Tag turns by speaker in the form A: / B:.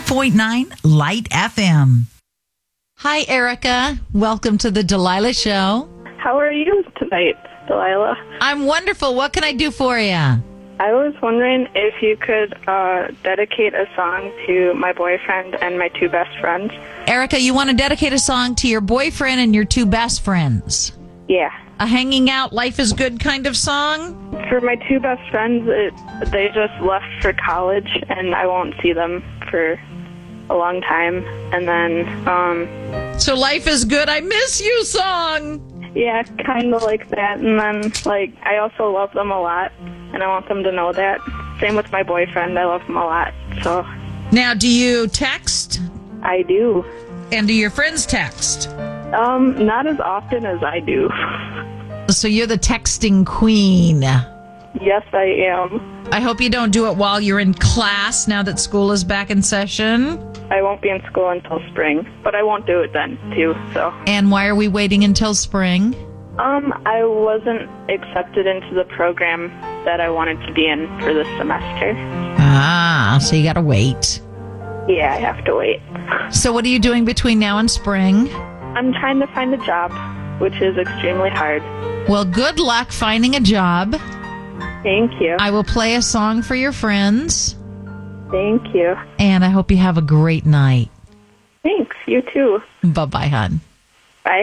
A: 101.9 Light FM.
B: Hi, Erica. Welcome to the Delilah Show.
C: How are you tonight, Delilah?
B: I'm wonderful. What can I do for you?
C: I was wondering if you could dedicate a song to my boyfriend and my two best friends.
B: Erica, you want to dedicate a song to your boyfriend and your two best friends?
C: Yeah.
B: A hanging out, life is good kind of song?
C: For my two best friends, they just left for college, and I won't see them for a long time. And then,
B: So life is good, I miss you song.
C: yeah, kind of like that. And then, I also love them a lot, and I want them to know that. Same with my boyfriend. I love him a lot. So
B: Now, do you text?
C: I do.
B: And do your friends text?
C: Not as often as I do.
B: So you're the texting queen.
C: Yes, I am.
B: I hope you don't do it while you're in class now that school is back in session.
C: I won't be in school until spring, but I won't do it then, too, so.
B: And why are we waiting until spring?
C: I wasn't accepted into the program that I wanted to be in for this semester.
B: Ah, so you gotta wait.
C: Yeah, I have to wait.
B: So what are you doing between now and spring?
C: I'm trying to find a job, which is extremely hard.
B: Well, good luck finding a job.
C: Thank you.
B: I will play a song for your friends.
C: Thank you.
B: And I hope you have a great night.
C: Thanks, you too.
B: Bye-bye, hon.